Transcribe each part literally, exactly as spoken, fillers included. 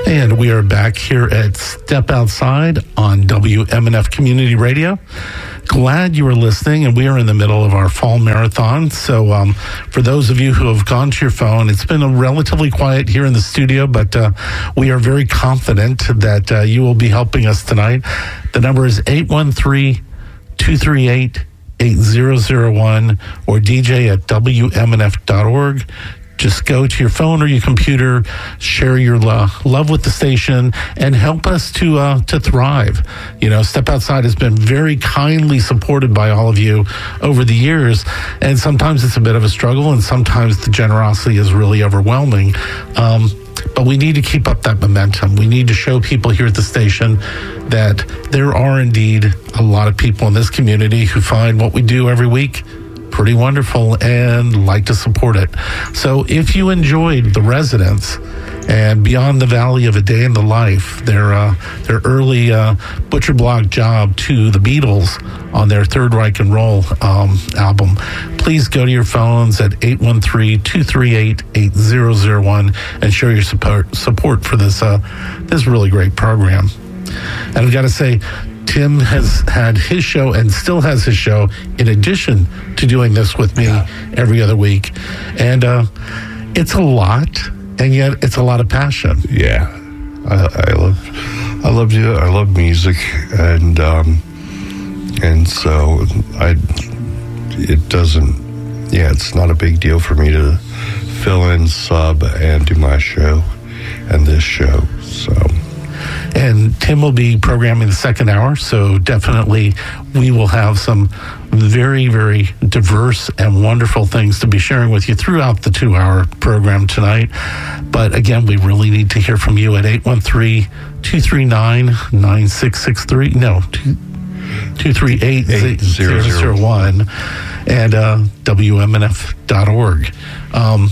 And we are back here at Step Outside on W M N F Community Radio. Glad you were listening, and we are in the middle of our fall marathon. So um, for those of you who have gone to your phone, it's been a relatively quiet here in the studio, but uh, we are very confident that uh, you will be helping us tonight. The number is eight one three, two three eight, eight zero zero one or D J at W M N F dot org. Just go to your phone or your computer, share your lo- love with the station, and help us to uh, to thrive. You know, Step Outside has been very kindly supported by all of you over the years, and sometimes it's a bit of a struggle, and sometimes the generosity is really overwhelming. Um, but we need to keep up that momentum. We need to show people here at the station that there are indeed a lot of people in this community who find what we do every week pretty wonderful and like to support it. So if you enjoyed The Residents and Beyond the Valley of a Day in the Life, their uh, their early uh, Butcher Block job to the Beatles on their Third Reich and Roll um, album, please go to your phones at eight one three, two three eight, eight zero zero one and show your support support for this uh, this really great program. And I've got to say, Tim has had his show and still has his show in addition to doing this with me yeah. every other week. And uh, it's a lot, and yet it's a lot of passion. Yeah. I, I love I love you. I love music. And um, and so I it doesn't, yeah, it's not a big deal for me to fill in, sub, and do my show and this show. So... And Tim will be programming the second hour, so definitely we will have some very, very diverse and wonderful things to be sharing with you throughout the two-hour program tonight. But again, we really need to hear from you at eight one three, two three nine, nine six six three. No, two three eight, zero zero one and uh, W M N F dot org. Um,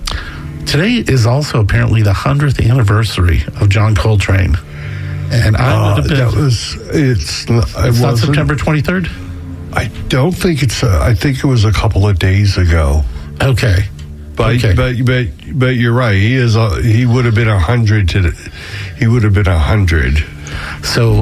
today is also apparently the hundredth anniversary of John Coltrane. And I uh, would have been, that was, it's, it's not September twenty-third? I don't think it's, uh, I think it was a couple of days ago. Okay. But, okay. but, but, but you're right. He is, uh, he would have been a hundred to, he would have been a hundred. So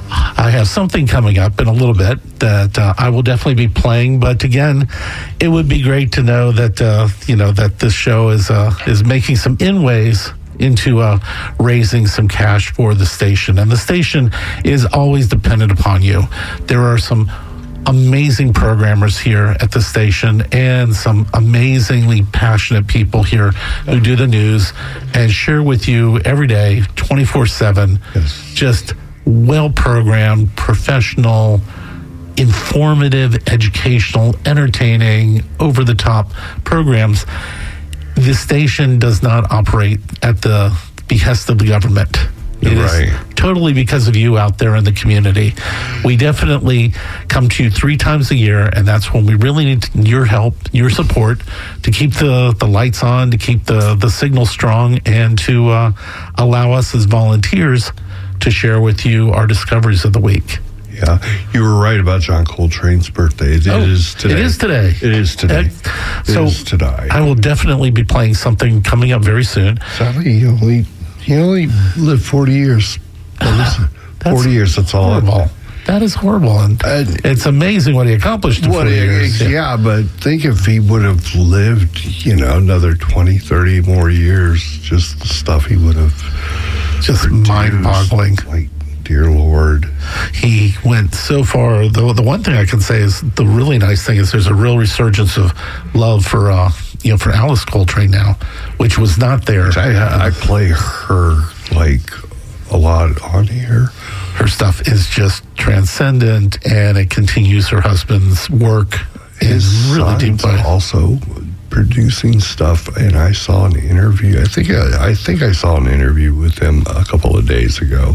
I have something coming up in a little bit that uh, I will definitely be playing. But again, it would be great to know that, uh, you know, that this show is, uh, is making some inways into uh, raising some cash for the station. And the station is always dependent upon you. There are some amazing programmers here at the station and some amazingly passionate people here who do the news and share with you every day, twenty-four seven, yes. just well-programmed, professional, informative, educational, entertaining, over-the-top programs. The station does not operate at the behest of the government. It right. is totally because of you out there in the community. We definitely come to you three times a year, and that's when we really need your help, your support to keep the, the lights on, to keep the, the signal strong, and to uh, allow us as volunteers to share with you our discoveries of the week. Yeah, you were right about John Coltrane's birthday. It oh, is today. It is today. It is today. Uh, it so is today. I will definitely be playing something coming up very soon. Sadly, he only, he only lived forty years. Uh, forty years, that's all. Horrible. That is horrible. And uh, it's amazing what he accomplished in forty years. Yeah, yeah, but think if he would have lived, you know, another twenty, thirty more years, just the stuff he would have just produced, mind-boggling. Like, dear Lord. He went so far. The, the one thing I can say is the really nice thing is there's a real resurgence of love for, uh, you know, for Alice Coltrane now, which was not there. I, I play her, like, a lot on here. Her stuff is just transcendent, and it continues her husband's work. His really deep son's also producing stuff, and I saw an interview. I think I, I think I saw an interview with him a couple of days ago.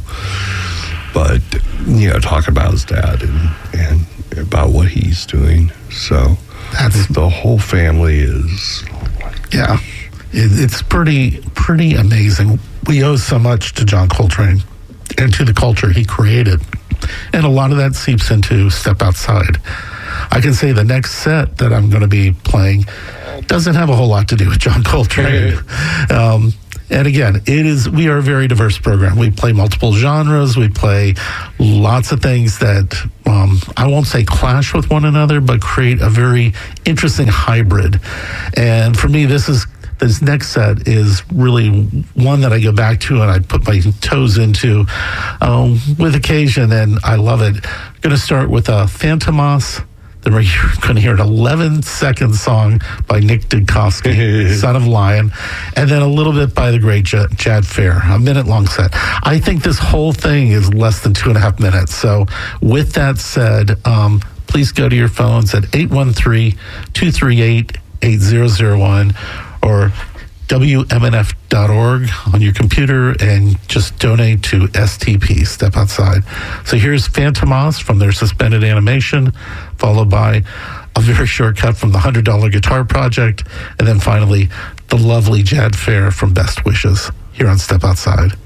But you know, talk about his dad and and about what he's doing. So that's the whole family is. Yeah, it, it's pretty pretty amazing. We owe so much to John Coltrane and to the culture he created, and a lot of that seeps into Step Outside. I can say the next set that I'm going to be playing doesn't have a whole lot to do with John Coltrane. um, And again, it is, we are a very diverse program. We play multiple genres. We play lots of things that um, I won't say clash with one another, but create a very interesting hybrid. And for me, this is this next set is really one that I go back to and I put my toes into um, with occasion, and I love it. I'm going to start with a uh, Fantomas. Then we're going to hear an eleven-second song by Nick Dudkowski, Son of Lion, and then a little bit by the great J- Jad Fair, a minute-long set. I think this whole thing is less than two and a half minutes. So with that said, um, please go to your phones at eight one three, two three eight, eight zero zero one or W M N F dot org on your computer and just donate to S T P, Step Outside. So here's Fantomas from their Suspended Animation, followed by a very short cut from the one hundred dollar Guitar Project, and then finally the lovely Jad Fair from Best Wishes here on Step Outside.